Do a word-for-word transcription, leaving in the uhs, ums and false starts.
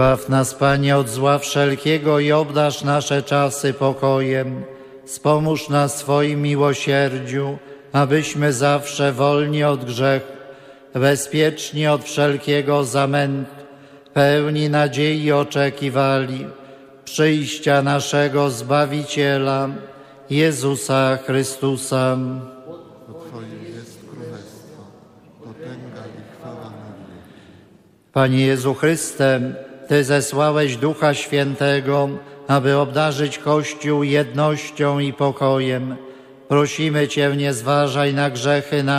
Zbaw nas, Panie, od zła wszelkiego i obdarz nasze czasy pokojem. Wspomóż nas w Twoim miłosierdziu, abyśmy zawsze wolni od grzechu, bezpieczni od wszelkiego zamętu, pełni nadziei oczekiwali przyjścia naszego Zbawiciela, Jezusa Chrystusa. Bo Twoje jest królestwo, potęga i chwała na wieki. Panie Jezu Chryste, Ty zesłałeś Ducha Świętego, aby obdarzyć Kościół jednością i pokojem. Prosimy Cię, nie zważaj na grzechy nasze,